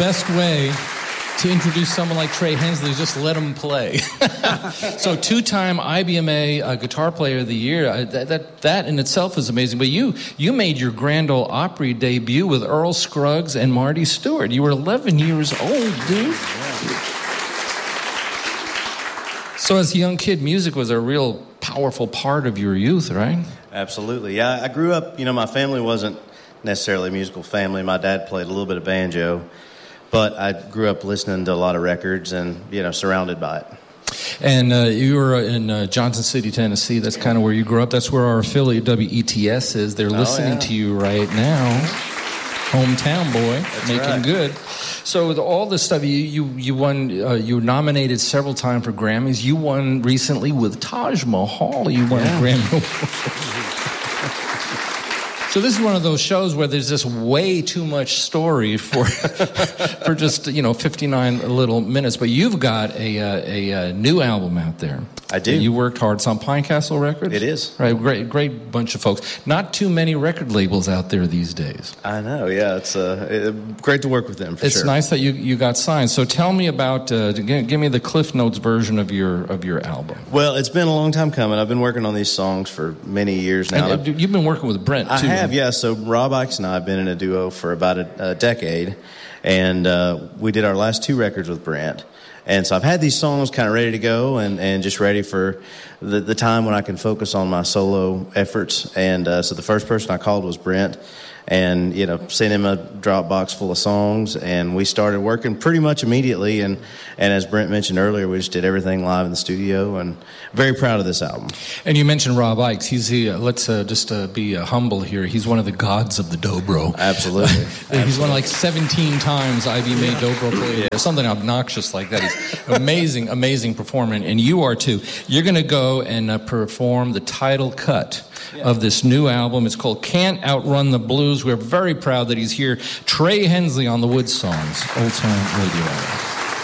best way to introduce someone like Trey Hensley is just let him play. So 2-time IBMA Guitar Player of the Year. That in itself is amazing. But you made your Grand Ole Opry debut with Earl Scruggs and Marty Stewart. You were 11 years old, dude. So as a young kid, music was a real powerful part of your youth, right? Absolutely. Yeah, I grew up, my family wasn't necessarily a musical family. My dad played a little bit of banjo, but I grew up listening to a lot of records and, surrounded by it. And you were in Johnson City, Tennessee. That's kind of where you grew up. That's where our affiliate WETS is. They're listening to you right now. Hometown boy, that's making right. Good. So with all this stuff, you won. You were nominated several times for Grammys. You won recently with Taj Mahal. You won a Grammy Award. So this is one of those shows where there's just way too much story for just 59 little minutes. But you've got a new album out there. I do. You worked hard. It's on Pine Castle Records. It is. Right, great bunch of folks. Not too many record labels out there these days. I know. Yeah, it's great to work with them. It's nice that you got signed. So tell me about. Give me the Cliff Notes version of your album. Well, it's been a long time coming. I've been working on these songs for many years now. And you've been working with Brent too. I have, yeah. So Rob Ickes and I have been in a duo for about a decade, and we did our last 2 records with Brent. And so I've had these songs kind of ready to go and just ready for the time when I can focus on my solo efforts. And so the first person I called was Brent, and sent him a Dropbox full of songs, and we started working pretty much immediately. And as Brent mentioned earlier, we just did everything live in the studio, and very proud of this album. And you mentioned Rob Ickes. He's let's just be humble here. He's one of the gods of the dobro. Absolutely. He's won like 17 times IBMA Dobro Player, or something obnoxious like that. He's amazing performer, and you are too. You're going to go and perform the title cut of this new album. It's called Can't Outrun the Blues. We're very proud that he's here. Trey Hensley on the Wood Songs, Old Time Radio.